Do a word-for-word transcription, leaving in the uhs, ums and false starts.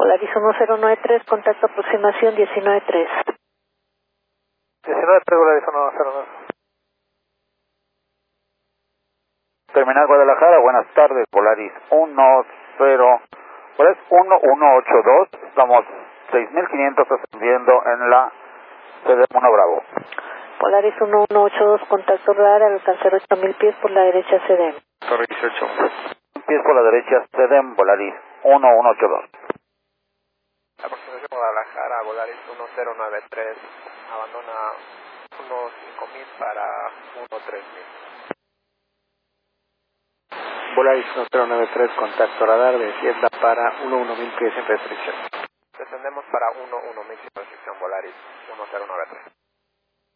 Polaris uno cero nueve tres, contacto aproximación diecinueve tres. diecinueve tres, Polaris uno cero nueve. Terminal Guadalajara, buenas tardes, Polaris uno cero, Polaris uno uno ocho dos, estamos seis mil quinientos ascendiendo en la C D uno Bravo. Polaris uno uno ocho dos, contacto radar al alcanzar ocho mil pies por la derecha C D M. Torre dieciocho. Pies por la derecha, C D M, Polaris uno uno ocho dos. Aproximación Guadalajara, Polaris uno cero nueve tres, abandona unos cinco mil para uno tres mil. Polaris uno cero nueve tres, contacto radar, descienda para uno uno mil pies sin restricción. Descendemos para uno uno mil sin restricción, Polaris uno cero nueve tres.